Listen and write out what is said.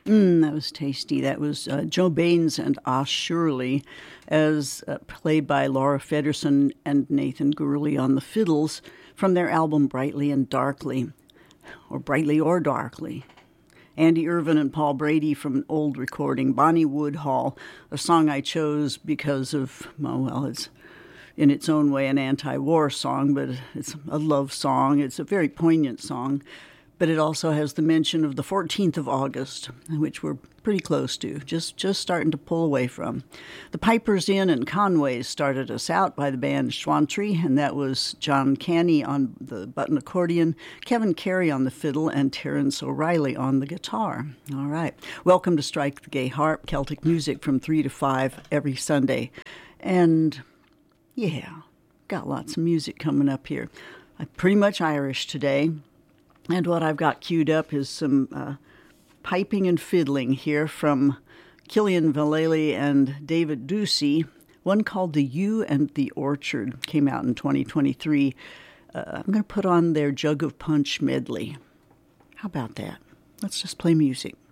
That was tasty. That was Joe Baines and Ah Shirley, as played by Laura Federson and Nathan Gurley on the fiddles from their album Brightly and Darkly, or Brightly or Darkly. Andy Irvin and Paul Brady from an old recording, Bonnie Woodhall, a song I chose because of, well, it's in its own way an anti-war song, but it's a love song. It's a very poignant song. But it also has the mention of the 14th of August, which we're pretty close to, just starting to pull away from. The Pipers Inn and Conways started us out by the band Schwantry, and that was John Canny on the button accordion, Kevin Carey on the fiddle, and Terrence O'Reilly on the guitar. All right. Welcome to Strike the Gay Harp, Celtic music from 3 to 5 every Sunday. And, yeah, got lots of music coming up here. I'm pretty much Irish today. And what I've got queued up is some piping and fiddling here from Killian Vallely and David Ducey. One called The Yew and the Orchard came out in 2023. I'm going to put on their Jug of Punch medley. How about that? Let's just play music.